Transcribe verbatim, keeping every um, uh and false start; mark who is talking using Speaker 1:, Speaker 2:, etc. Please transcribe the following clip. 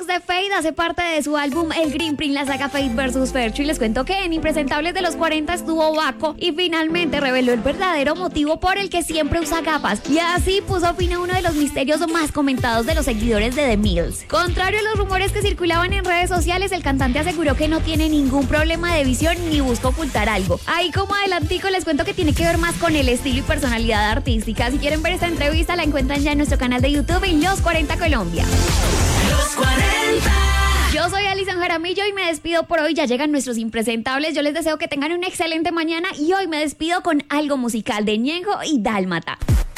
Speaker 1: de Fade hace parte de su álbum El Green Print, la saga Fade versus Fercho, y les cuento que en Impresentables de los cuarenta estuvo Baco y finalmente reveló el verdadero motivo por el que siempre usa gafas, y así puso fin a uno de los misterios más comentados de los seguidores de The Mills. Contrario a los rumores que circulaban en redes sociales, el cantante aseguró que no tiene ningún problema de visión ni busca ocultar algo. Ahí como adelantico les cuento que tiene que ver más con el estilo y personalidad artística. Si quieren ver esta entrevista la encuentran ya en nuestro canal de YouTube en Los cuarenta Colombia.
Speaker 2: Los cuarenta.
Speaker 1: Yo soy Alison Jaramillo y me despido por hoy. Ya llegan nuestros impresentables. Yo les deseo que tengan una excelente mañana y hoy me despido con algo musical de Ñengo y Dálmata.